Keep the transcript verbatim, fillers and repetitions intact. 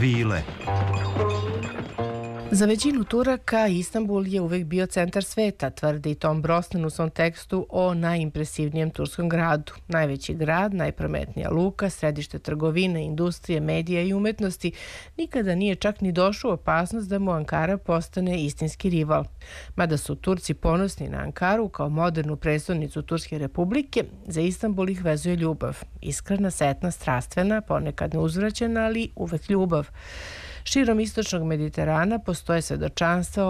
Svile. Za većinu Turaka Istanbul je uvek bio centar sveta, tvrdi Tom Brosnan u svom tekstu o najimpresivnijem turskom gradu. Najveći grad, najprometnija luka, središte trgovine, industrije, medija i umetnosti, nikada nije čak ni došao u opasnost da mu Ankara postane istinski rival. Mada su Turci ponosni na Ankaru kao modernu prestonicu Turske republike, za Istanbul ih vezuje ljubav. Iskrena, setna, strastvena, ponekad neuzvraćena, ali uvek ljubav. Širom istočnog Mediterana postoje svedočanstva